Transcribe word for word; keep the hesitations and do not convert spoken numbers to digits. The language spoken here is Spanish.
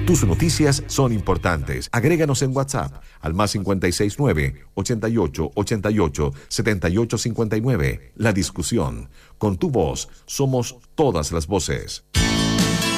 Tus noticias son importantes. Agréganos en WhatsApp al más cincuenta y seis nueve, ochenta y ocho, ochenta y ocho, setenta y ocho cincuenta y nueve. La discusión. Con tu voz somos todas las voces.